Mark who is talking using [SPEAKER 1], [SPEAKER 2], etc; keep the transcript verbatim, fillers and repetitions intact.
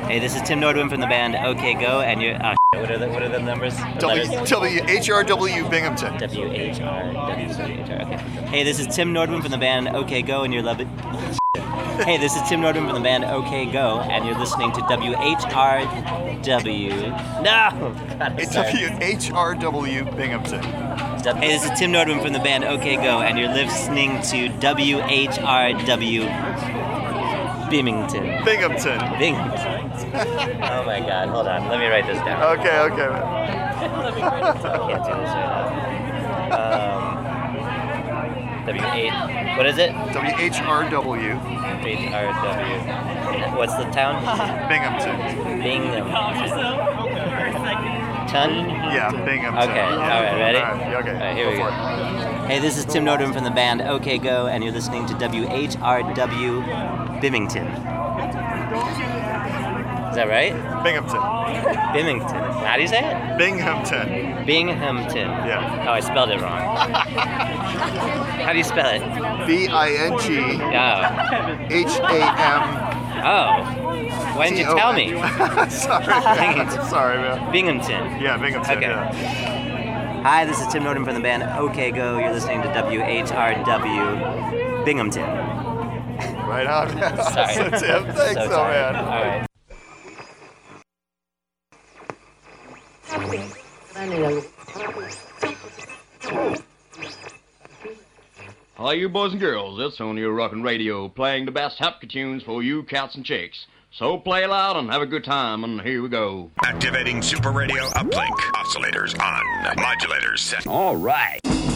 [SPEAKER 1] Hey, this is Tim Nordwin from the band OK Go, and you're. Oh, shit, what are the what are the numbers?
[SPEAKER 2] W H R W Binghamton.
[SPEAKER 1] W H R W H R. Okay. Hey, this is Tim Nordwin from the band OK Go, and you're loving. Hey, this is Tim Nordwin from the band OK Go, and you're listening to W H R W. No! God,
[SPEAKER 2] W H R W Binghamton.
[SPEAKER 1] Hey, this is Tim Nordwin from the band OK Go, and you're listening to W H R W Binghamton.
[SPEAKER 2] Binghamton.
[SPEAKER 1] Binghamton. Oh my God! Hold on. Let me write this down.
[SPEAKER 2] Okay, okay.
[SPEAKER 1] Let me write this down. I can't do this right now. Um, W eight. What is it?
[SPEAKER 2] W H R W.
[SPEAKER 1] H R W. What's the town?
[SPEAKER 2] Binghamton.
[SPEAKER 1] Binghamton. Ton?
[SPEAKER 2] Yeah, Binghamton.
[SPEAKER 1] Okay. All right. Ready?
[SPEAKER 2] All right, okay.
[SPEAKER 1] All right. Here we
[SPEAKER 2] go.
[SPEAKER 1] go. Hey, this is Tim Nordwin from the band OK Go, and you're listening to W H R W Binghamton. Is that right?
[SPEAKER 2] Binghamton.
[SPEAKER 1] Binghamton. How do you say it?
[SPEAKER 2] Binghamton.
[SPEAKER 1] Binghamton.
[SPEAKER 2] Yeah.
[SPEAKER 1] Oh, I spelled it wrong. How do you spell it?
[SPEAKER 2] B I N G
[SPEAKER 1] Oh.
[SPEAKER 2] H A M.
[SPEAKER 1] Oh. Why didn't you tell me?
[SPEAKER 2] Sorry.
[SPEAKER 1] Binghamton.
[SPEAKER 2] Sorry, man.
[SPEAKER 1] Binghamton.
[SPEAKER 2] Yeah, Binghamton.
[SPEAKER 1] Okay.
[SPEAKER 2] Yeah.
[SPEAKER 1] Hi, this is Tim Nordwin from the band OK Go. You're listening to W H R W Binghamton.
[SPEAKER 2] Right on.
[SPEAKER 1] Sorry.
[SPEAKER 2] So, Tim, thanks,
[SPEAKER 1] So
[SPEAKER 2] so,
[SPEAKER 1] tired.
[SPEAKER 2] man.
[SPEAKER 1] All right.
[SPEAKER 3] Hi, you boys and girls. It's on your rockin' radio, playing the best hapka tunes for you cats and chicks. So play loud and have a good time, and here we go.
[SPEAKER 4] Activating Super Radio Uplink. Oscillators on. Modulators set.
[SPEAKER 3] All right.